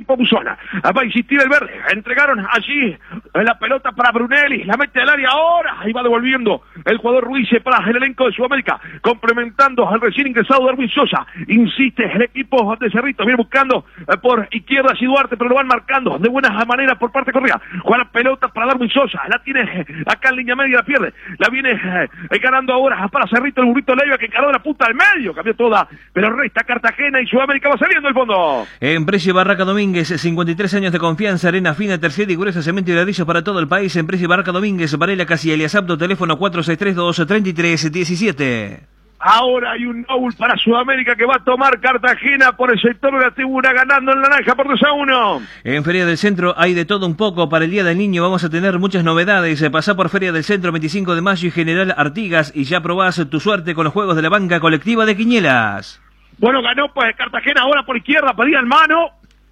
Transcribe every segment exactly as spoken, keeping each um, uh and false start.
equipo Busona. Va a insistir el verde. Entregaron allí la pelota para Brunelli. La mete al área ahora. Ahí va devolviendo el jugador Ruiz para el elenco de Sudamérica. Complementando al recién ingresado Darwin Sosa. Insiste el equipo de Cerrito. Viene buscando por izquierda a Duarte, pero lo van marcando de buena manera por parte de Correa. Juega la pelota para Darwin Sosa. La tiene acá en línea media, la pierde. La viene eh, ganando ahora para Cerrito el burrito Leiva, que encaró la punta del medio. Cambió toda, pero resta Cartagena y Sudamérica va saliendo el fondo. En Precio Barraca Domínguez, cincuenta y tres años de confianza, arena fina, terciera y gruesa, cemento y ladrillos para todo el país. En Precio Barraca Domínguez, Varela Casi Elias Abdo, teléfono cuatro seis tres dos, tres tres uno siete. Ahora hay un no para Sudamérica que va a tomar Cartagena por el sector de la tribuna, ganando en naranja por dos a uno. En Feria del Centro hay de todo un poco. Para el Día del Niño vamos a tener muchas novedades. Pasá por Feria del Centro veinticinco de mayo y General Artigas y ya probás tu suerte con los juegos de la banca colectiva de Quiñelas. Bueno, ganó pues Cartagena ahora por izquierda, pedían mano.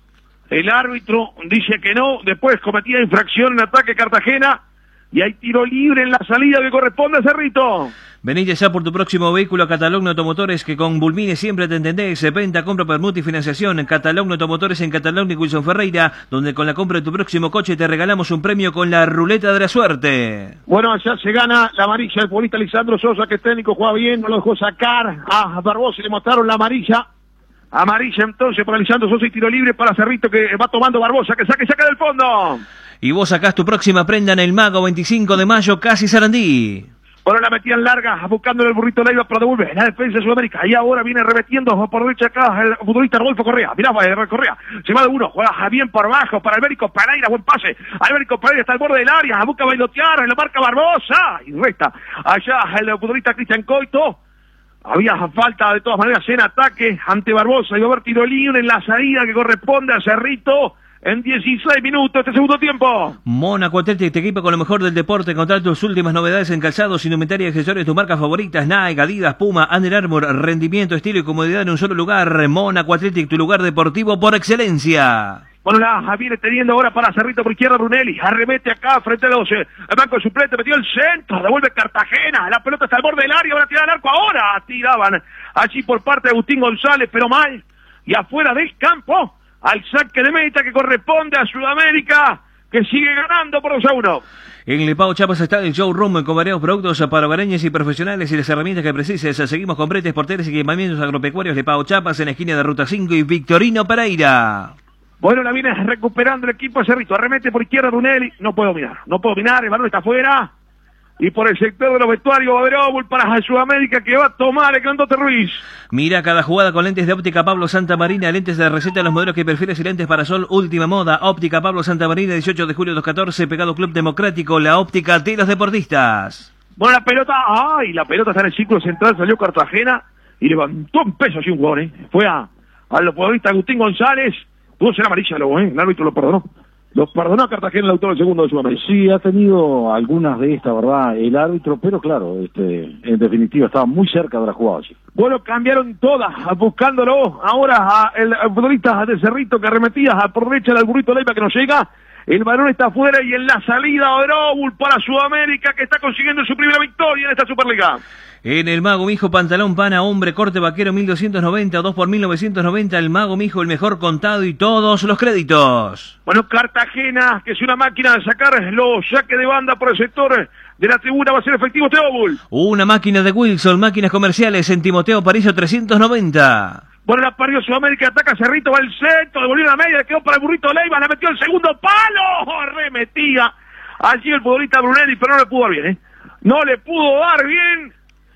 El árbitro dice que no, después cometía infracción en ataque Cartagena y hay tiro libre en la salida que corresponde a Cerrito. Venite ya por tu próximo vehículo a Catalogno Automotores, que con Bulmine siempre te entendés. Venta, compra, permuta y financiación en Catalogno Automotores en Catalogno y Wilson Ferreira, donde con la compra de tu próximo coche te regalamos un premio con la ruleta de la suerte. Bueno, allá se gana la amarilla el futbolista Lisandro Sosa, que es técnico, juega bien, no lo dejó sacar a Barbosa y le mostraron la amarilla. Amarilla entonces para Lisandro Sosa y tiro libre para Cerrito, que va tomando Barbosa, que saca y saca del fondo. Y vos sacás tu próxima prenda en el Mago veinticinco de mayo, Casi Sarandí. Bueno, la metían larga, buscándole el burrito Leiva para devolver la defensa de Sudamérica. Y ahora viene remetiendo por derecha acá el futbolista Rodolfo Correa. Mirá, Correa, se va de uno, juega bien por abajo para Albérico Pereira, buen pase. Albérico Pereira está al borde del área, busca bailotear, lo marca Barbosa. Y resta allá el futbolista Cristian Coito. Había falta de todas maneras en ataque ante Barbosa. Y va a haber tiro libre en la salida que corresponde a Cerrito. En dieciséis minutos este segundo tiempo. Mónaco Athletic te equipa con lo mejor del deporte. Encontrar tus últimas novedades en calzados, indumentaria y accesorios. Tus marcas favoritas: Nike, Adidas, Puma, Under Armour. Rendimiento, estilo y comodidad en un solo lugar. Mónaco Athletic, tu lugar deportivo por excelencia. Bueno, la viene teniendo ahora para Cerrito por izquierda Brunelli. Arremete acá frente a los eh, el banco suplente. Metió el centro. Devuelve Cartagena. La pelota está al borde del área. Ahora tira el arco. Ahora tiraban allí por parte de Agustín González, pero mal. Y afuera del campo. Al saque de meta que corresponde a Sudamérica, que sigue ganando por dos a uno. En Lepao Chiapas está el showroom con variados productos para hogareños y profesionales y las herramientas que precises. Seguimos con bretes, porteros y equipamientos agropecuarios. Lepao Chiapas en la esquina de Ruta cinco y Victorino Pereira. Bueno, la viene recuperando el equipo de Cerrito. Arremete por izquierda Brunelli. No puedo mirar, no puedo mirar. El balón está afuera. Y por el sector de los vestuarios va a haber óvul para Sudamérica que va a tomar el Grandote Ruiz. Mira cada jugada con lentes de óptica Pablo Santa Marina, lentes de receta de los modelos que prefieres y lentes para sol última moda. Óptica Pablo Santa Marina, dieciocho de julio de dos mil catorce, pegado Club Democrático, la óptica de los deportistas. Bueno, la pelota, ay, la pelota está en el círculo central, salió Cartagena y levantó un peso así un jugador, ¿eh? Fue a, al futbolista Agustín González, tuvo que ser amarilla luego, ¿eh? El árbitro lo perdonó. Lo perdonó a Cartagena el autor del segundo de Sudamérica. Sí, ha tenido algunas de estas, ¿verdad? El árbitro, pero claro, este, en definitiva, estaba muy cerca de la jugada. Sí. Bueno, cambiaron todas, buscándolo ahora a el futbolista de Cerrito que arremetía por derecha del burrito Leiva que no llega. El balón está afuera y en la salida Obróbul para Sudamérica que está consiguiendo su primera victoria en esta Superliga. En el Mago Mijo, pantalón pana, hombre, corte vaquero mil doscientos noventa, dos por mil novecientos noventa, el Mago Mijo, el mejor contado y todos los créditos. Bueno, Cartagena, que es una máquina de sacar los saques de banda por el sector de la tribuna, va a ser efectivo Teóbul. Una máquina de Wilson, máquinas comerciales en Timoteo Paricio trescientos noventa. Bueno, la parió Sudamérica, ataca Cerrito, va el centro, devolvió la media, quedó para el burrito Leiva, la metió el segundo palo, arremetía. Allí el futbolista Brunelli, pero no le pudo dar bien, ¿eh? No le pudo dar bien.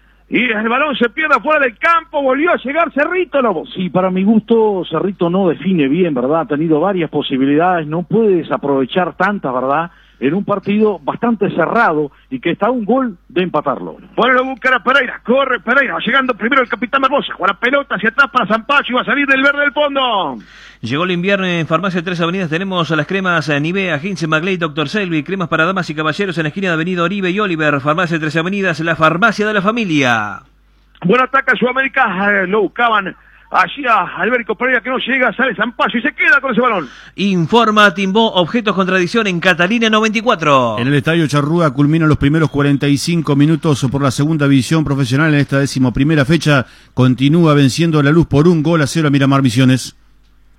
Y el balón se pierde afuera del campo, volvió a llegar Cerrito, ¿no? Sí, para mi gusto, Cerrito no define bien, ¿verdad? Ha tenido varias posibilidades, no puede desaprovechar tantas, ¿verdad? En un partido bastante cerrado y que está a un gol de empatarlo. Bueno, lo busca a Pereira, corre Pereira, llegando primero el capitán Barbosa, con la pelota hacia atrás para Zampacho y va a salir del verde del fondo. Llegó el invierno en Farmacia Tres Avenidas, tenemos a las cremas Nivea, Hinze, Magley, Doctor Selvi, cremas para damas y caballeros en la esquina de Avenida Oribe y Oliver. Farmacia Tres Avenidas, la farmacia de la familia. Bueno, ataca Sudamérica, eh, lo buscaban allí a Albérico Pereira que no llega, sale Zampacho y se queda con ese balón. Informa Timbó, objetos con tradición en Catalina noventa y cuatro. En el Estadio Charrúa culminan los primeros cuarenta y cinco minutos por la segunda división profesional en esta decimoprimera fecha. Continúa venciendo La Luz por un gol a cero a Miramar Misiones.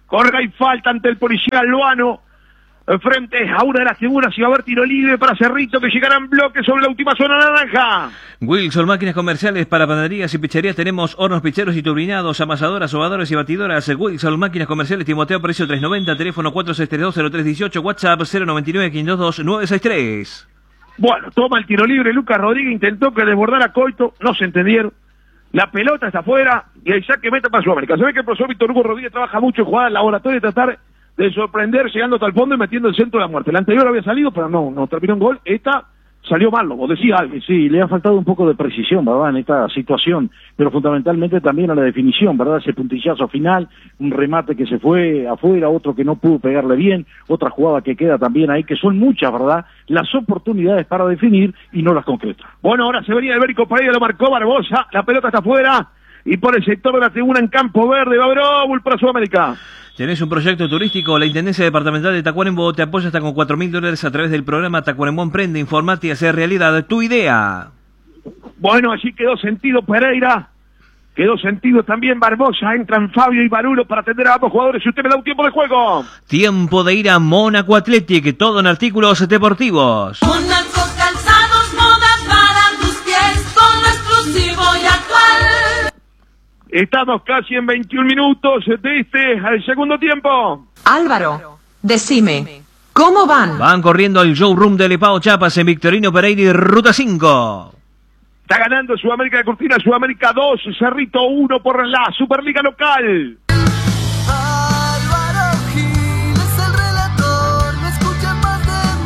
Corga y falta ante el policía Luano. Frente a una de las figuras y va a haber tiro libre para Cerrito, que llegará en bloque sobre la última zona naranja. Wilson, máquinas comerciales para panaderías y picherías. Tenemos hornos picheros y turbinados, amasadoras, sobadores y batidoras. Wilson, máquinas comerciales, Timoteo, precio tres noventa, teléfono cuatro seis tres dos cero tres uno ocho, WhatsApp cero noventa y nueve, quinientos dos, nueve sesenta y tres. Bueno, toma el tiro libre Lucas Rodríguez, intentó que desbordara a Coito, no se entendieron. La pelota está afuera y el saque meta para Sudamérica. Se ve que el profesor Víctor Hugo Rodríguez trabaja mucho en jugadas laboratorio y tratar de sorprender llegando hasta el fondo y metiendo el centro de la muerte. La anterior había salido, pero no, no terminó en gol. Esta salió mal, lo decía alguien. Sí, le ha faltado un poco de precisión, ¿verdad?, en esta situación, pero fundamentalmente también a la definición, ¿verdad?, ese puntillazo final, un remate que se fue afuera, otro que no pudo pegarle bien, otra jugada que queda también ahí, que son muchas, ¿verdad?, las oportunidades para definir y no las concreta. Bueno, ahora se venía el Ibérico Pereira, lo marcó Barbosa, la pelota está afuera, y por el sector de la tribuna en campo verde va a haber óvul para Sudamérica. ¿Tenés un proyecto turístico? La Intendencia Departamental de Tacuarembó te apoya hasta con cuatro mil dólares a través del programa Tacuarembó Emprende. Informate y hacer realidad tu idea. Bueno, allí quedó sentido Pereira, quedó sentido también Barbosa, entran Fabio y Barulo para atender a ambos jugadores. Si usted me da un tiempo de juego. Tiempo de ir a Mónaco Athletic, todo en artículos deportivos. Mónaco Calzados, moda para tus pies, con lo exclusivo y actual. Estamos casi en veintiún minutos de este al segundo tiempo. Álvaro, decime, ¿cómo van? Van corriendo al showroom de Lepao Chiapas en Victorino Pereira y Ruta cinco. Está ganando Sudamérica de Cortina, Sudamérica dos, Cerrito uno por la Superliga local. Álvaro Gil es el relator, no escuchen más de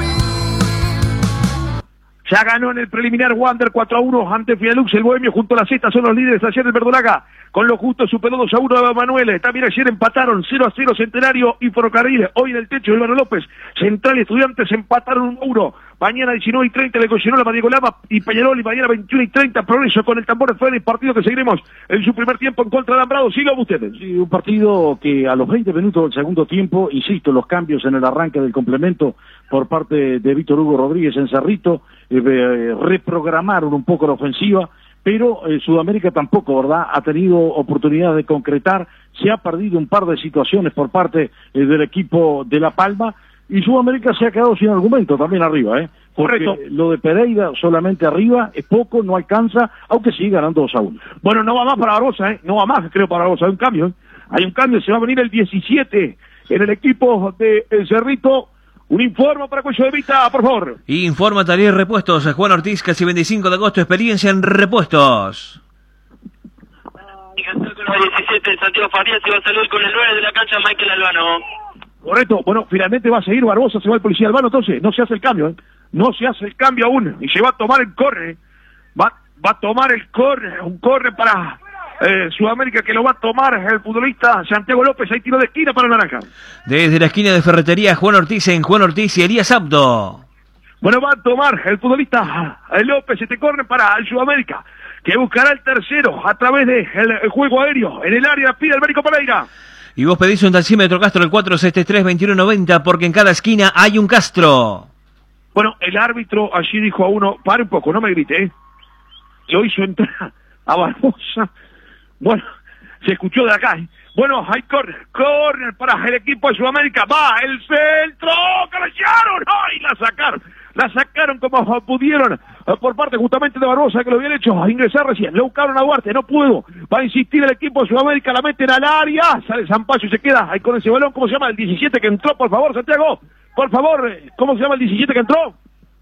mí. Ya ganó en el preliminar Wander cuatro a uno ante Fialux, el Bohemio junto a la Zeta, son los líderes ayer del Verdolaga. Con lo justo superó dos a uno a Manuel. También ayer empataron cero a cero Centenario y Ferrocarril. Hoy en el techo Álvaro López. Central y Estudiantes empataron uno a uno. Mañana diecinueve y treinta le cocinó la Diego Lama y Peñarol. Y mañana veintiuno y treinta Progreso con el tambor de fuera. El partido que seguiremos en su primer tiempo en contra de Alambrado. Sigan ustedes. Sí, un partido que a los veinte minutos del segundo tiempo, insisto, los cambios en el arranque del complemento por parte de Víctor Hugo Rodríguez en Cerrito, eh, eh, reprogramaron un poco la ofensiva. Pero eh, Sudamérica tampoco, ¿verdad?, ha tenido oportunidad de concretar, se ha perdido un par de situaciones por parte eh, del equipo de La Palma, y Sudamérica se ha quedado sin argumento también arriba, ¿eh? Porque Correcto. Lo de Pereira solamente arriba es poco, no alcanza, aunque sigue ganando dos a uno. Bueno, no va más para Barbosa, ¿eh? No va más, creo, para Barbosa. Hay un cambio, ¿eh? Hay un cambio, se va a venir el diecisiete en el equipo de El Cerrito. Un informe para Cuello de Vita, por favor. Informa Taller Repuestos, Juan Ortiz, casi veinticinco de agosto, experiencia en repuestos. Con el diecisiete, Santiago Farías, y va a salir con el nueve de la cancha, Michael Albano. Correcto, bueno, finalmente va a seguir Barbosa, se va el policía Albano, entonces no se hace el cambio, ¿eh? No se hace el cambio aún, y se va a tomar el corre, va, va a tomar el corre, un corre para eh, Sudamérica que lo va a tomar el futbolista Santiago López, hay tiro de esquina para Naranja. Desde la esquina de Ferretería Juan Ortiz en Juan Ortiz y Elías Abdo. Bueno, va a tomar el futbolista eh, López este corre para el Sudamérica, que buscará el tercero a través del de el juego aéreo en el área, pide el Ibérico Pereira. Y vos pedís un taxímetro Castro el cuatro setenta y tres, veintiuno noventa, porque en cada esquina hay un Castro. Bueno, el árbitro allí dijo a uno, pare un poco, no me grite, ¿eh? Lo hizo entrar a Barbosa. Bueno, se escuchó de acá, ¿eh? Bueno, hay corner, corner para el equipo de Sudamérica, va, el centro, ¡cabezaron! ¡Ay, la sacaron! La sacaron como pudieron por parte justamente de Barbosa, que lo habían hecho a ingresar recién. Lo buscaron a Duarte, no pudo. Va a insistir el equipo de Sudamérica, la meten al área. Sale Zampayo y se queda ahí con ese balón. ¿Cómo se llama el diecisiete que entró? Por favor, Santiago. Por favor, ¿cómo se llama el diecisiete que entró?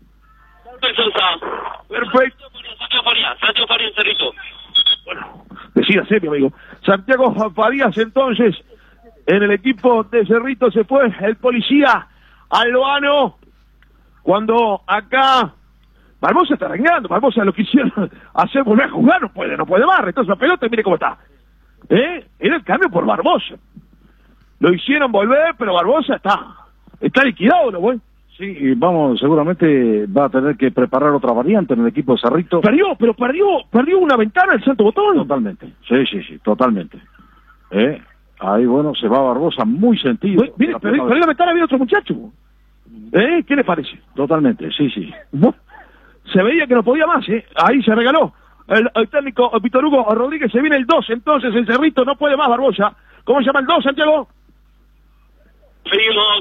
Perfecto. Santiago Farías, Santiago Farías, Cerrito. Bueno, decídase, mi amigo. Santiago Farías, entonces, en el equipo de Cerrito se fue el policía Albano. Cuando acá Barbosa está arreglando, Barbosa lo quisieron hacer volver a jugar, no puede, no puede más, entonces la pelota y mire cómo está. ¿Eh? Era el cambio por Barbosa. Lo hicieron volver, pero Barbosa está, está liquidado, ¿no, güey? Sí, y vamos, seguramente va a tener que preparar otra variante en el equipo de Cerrito. Perdió, pero perdió, perdió una ventana el Santo Botón. Totalmente, sí, sí, sí, totalmente. ¿Eh? Ahí, bueno, se va Barbosa muy sentido. Güey, mire, perdió, perdió la ventana, había otro muchacho. ¿Eh? ¿Qué le parece? Totalmente, sí, sí. Bueno, se veía que no podía más, ¿eh? Ahí se regaló. El, el técnico Víctor Hugo Rodríguez, se viene el dos, entonces el Cerrito no puede más, Barbosa. ¿Cómo se llama el dos, Santiago? Seguimos